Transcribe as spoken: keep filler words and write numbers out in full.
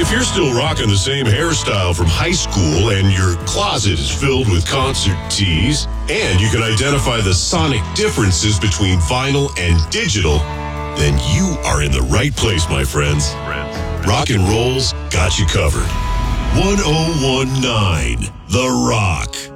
If you're still rocking the same hairstyle from high school and your closet is filled with concert tees, and you can identify the sonic differences between vinyl and digital, then you are in the right place, my friends. Rock and Roll's got you covered. one oh one point nine The Rock.